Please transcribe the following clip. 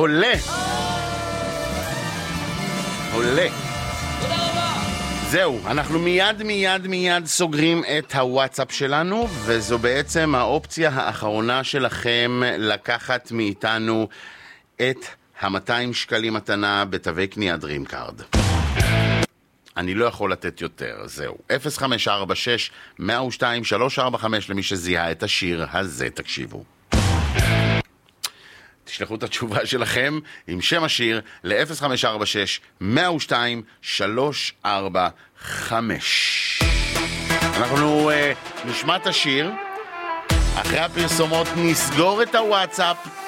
עולה. עולה. זהו, אנחנו מיד סוגרים את הוואטסאפ שלנו, וזו בעצם האופציה האחרונה שלכם לקחת מאיתנו את ה-200 שקלים מתנה בתווי קנייה דרים קארד. אני לא יכול לתת יותר, זהו. 0546-102-345 למי שזיהה את השיר הזה, תקשיבו. תשלחו את התשובה שלכם עם שם השיר ל-0546-102-345. אנחנו נשמע את השיר, אחרי הפרסומות נסגור את הוואטסאפ,